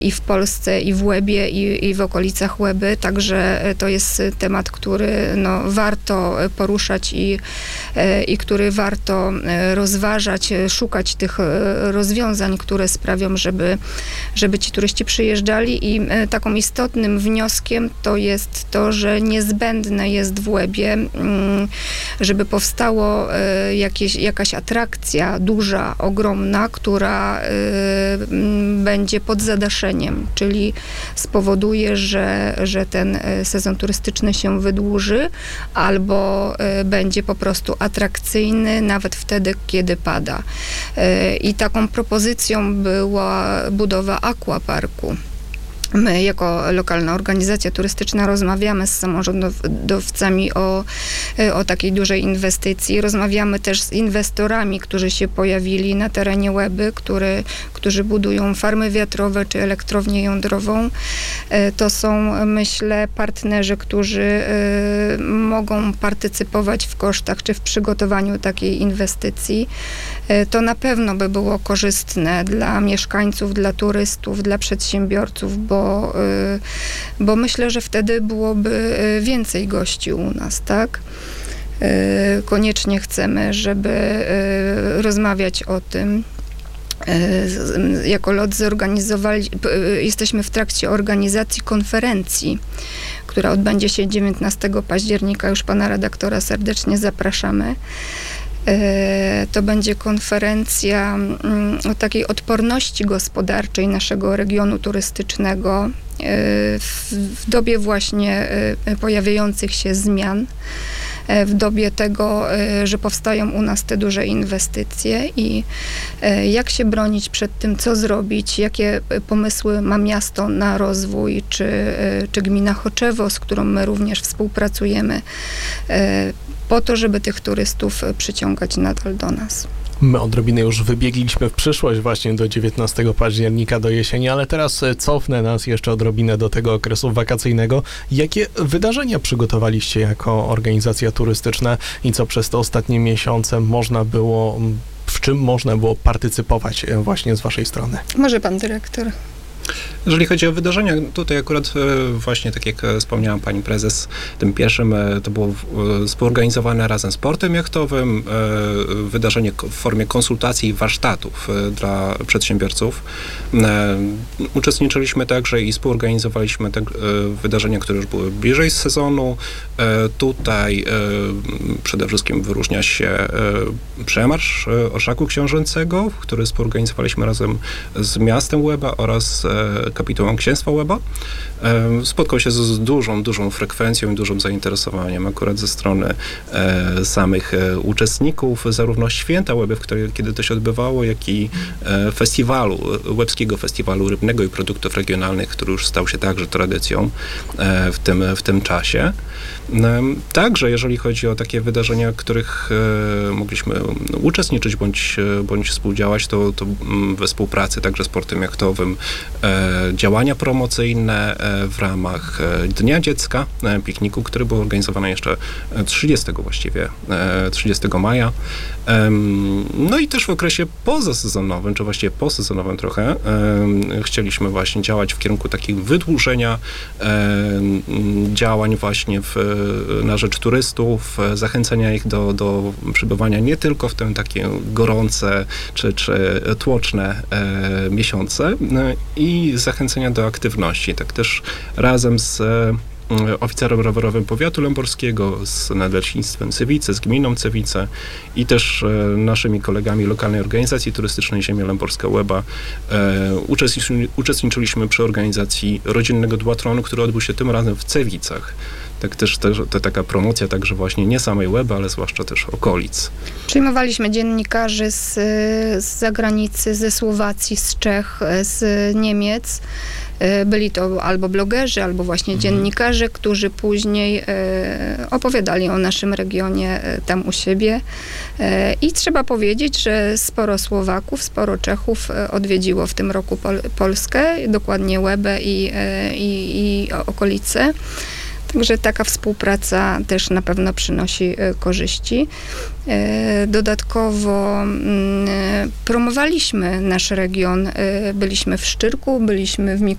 i w Polsce, i w Łebie, i w okolicach Łeby, także to jest temat, który warto poruszać i który warto rozważać, szukać tych rozwiązań, które sprawią, żeby ci turyści przyjeżdżali i taką istotnym wnioskiem to jest to, że niezbędne jest w Łebie, żeby powstało jakaś atrakcja duża, ogromna, która będzie pod zadaszeniem, czyli spowoduje, że ten sezon turystyczny się wydłuży albo będzie po prostu atrakcyjny nawet wtedy, kiedy pada. I taką propozycją była budowa aquaparku. My jako lokalna organizacja turystyczna rozmawiamy z samorządowcami o takiej dużej inwestycji. Rozmawiamy też z inwestorami, którzy się pojawili na terenie Łeby, którzy budują farmy wiatrowe czy elektrownię jądrową. To są, myślę, partnerzy, którzy mogą partycypować w kosztach czy w przygotowaniu takiej inwestycji. To na pewno by było korzystne dla mieszkańców, dla turystów, dla przedsiębiorców, bo myślę, że wtedy byłoby więcej gości u nas, tak? Koniecznie chcemy, żeby rozmawiać o tym. Jako LOT jesteśmy w trakcie organizacji konferencji, która odbędzie się 19 października. Już pana redaktora serdecznie zapraszamy. To będzie konferencja o takiej odporności gospodarczej naszego regionu turystycznego w dobie właśnie pojawiających się zmian, w dobie tego, że powstają u nas te duże inwestycje i jak się bronić przed tym, co zrobić, jakie pomysły ma miasto na rozwój, czy gmina Choczewo, z którą my również współpracujemy, po to, żeby tych turystów przyciągać nadal do nas. My odrobinę już wybiegliśmy w przyszłość właśnie do 19 października, do jesieni, ale teraz cofnę nas jeszcze odrobinę do tego okresu wakacyjnego. Jakie wydarzenia przygotowaliście jako organizacja turystyczna i co przez te ostatnie miesiące w czym można było partycypować właśnie z waszej strony? Może pan dyrektor? Jeżeli chodzi o wydarzenia, tutaj akurat właśnie tak jak wspomniała pani prezes, tym pierwszym to było współorganizowane razem z Portem Jachtowym wydarzenie w formie konsultacji i warsztatów dla przedsiębiorców. Uczestniczyliśmy także i współorganizowaliśmy te wydarzenia, które już były bliżej z sezonu. Tutaj przede wszystkim wyróżnia się przemarsz Orszaku Książęcego, który współorganizowaliśmy razem z miastem Łeba oraz kapitułą Księstwa Łeba. Spotkał się z dużą frekwencją i dużym zainteresowaniem akurat ze strony samych uczestników, zarówno Święta Łeby, kiedy to się odbywało, jak i Łebskiego Festiwalu Rybnego i Produktów Regionalnych, który już stał się także tradycją w tym czasie. Także jeżeli chodzi o takie wydarzenia, w których mogliśmy uczestniczyć bądź współdziałać, to we współpracy także z Portem Jachtowym działania promocyjne w ramach Dnia Dziecka, pikniku, który był organizowany jeszcze 30 maja. No i też w okresie pozasezonowym, czy właściwie posezonowym trochę, chcieliśmy właśnie działać w kierunku takiego wydłużenia działań właśnie na rzecz turystów, zachęcenia ich do przebywania nie tylko w te takie gorące czy tłoczne miesiące i zachęcenia do aktywności. Tak też razem z oficerem rowerowym powiatu lęborskiego, z Nadleśnictwem Cywice, z gminą Cywice i też naszymi kolegami lokalnej organizacji turystycznej Ziemia Lęborska Łeba uczestniczyliśmy przy organizacji rodzinnego duatlonu, który odbył się tym razem w Cewicach. Tak też to taka promocja także właśnie nie samej Łeby, ale zwłaszcza też okolic. Przyjmowaliśmy dziennikarzy z zagranicy, ze Słowacji, z Czech, z Niemiec. Byli to albo blogerzy, albo właśnie dziennikarze, którzy później opowiadali o naszym regionie tam u siebie. I trzeba powiedzieć, że sporo Słowaków, sporo Czechów odwiedziło w tym roku Polskę, dokładnie Łebę i okolice. Także taka współpraca też na pewno przynosi korzyści. Dodatkowo promowaliśmy nasz region. Byliśmy w Szczyrku, byliśmy w